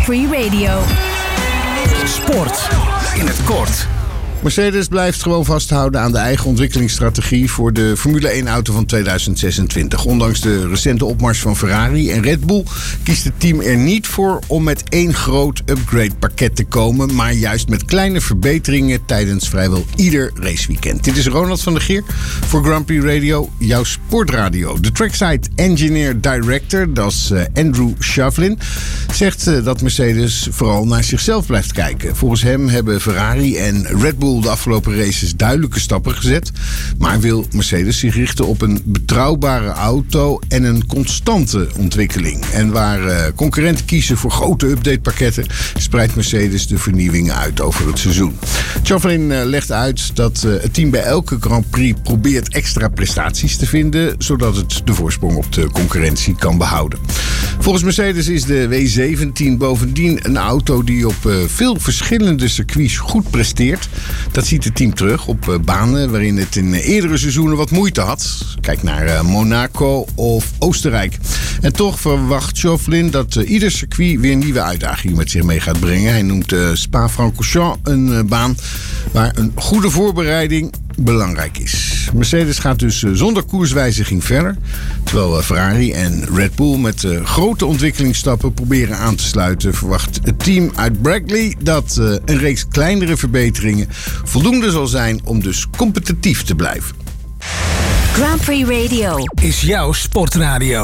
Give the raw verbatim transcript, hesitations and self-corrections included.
Prix Radio. Sport in het kort. Mercedes blijft gewoon vasthouden aan de eigen ontwikkelingsstrategie voor de Formule één-auto van tweeduizend zesentwintig. Ondanks de recente opmars van Ferrari en Red Bull kiest het team er niet voor om met één groot upgrade-pakket te komen, maar juist met kleine verbeteringen tijdens vrijwel ieder raceweekend. Dit is Ronald van der Geer voor Grand Prix Radio, jouw sportradio. De Trackside Engineer Director, dat is Andrew Shovlin, zegt dat Mercedes vooral naar zichzelf blijft kijken. Volgens hem hebben Ferrari en Red Bull de afgelopen races duidelijke stappen gezet, maar wil Mercedes zich richten op een betrouwbare auto en een constante ontwikkeling. En waar uh, concurrenten kiezen voor grote updatepakketten, spreidt Mercedes de vernieuwingen uit over het seizoen. Shovlin uh, legt uit dat uh, het team bij elke Grand Prix probeert extra prestaties te vinden, zodat het de voorsprong op de concurrentie kan behouden. Volgens Mercedes is de W zeventien bovendien een auto die op uh, veel verschillende circuits goed presteert. Dat ziet het team terug op uh, banen waarin het in uh, eerdere seizoenen wat moeite had. Kijk naar uh, Monaco of Oostenrijk. En toch verwacht Shovlin dat uh, ieder circuit weer nieuwe uitdagingen met zich mee gaat brengen. Hij noemt uh, Spa-Francorchamps een uh, baan waar een goede voorbereiding belangrijk is. Mercedes gaat dus uh, zonder koerswijziging verder, terwijl uh, Ferrari en Red Bull met uh, grote ontwikkelingsstappen proberen aan te sluiten, verwacht het team uit Brackley dat uh, een reeks kleinere verbeteringen voldoende zal zijn om dus competitief te blijven. Grand Prix Radio is jouw sportradio.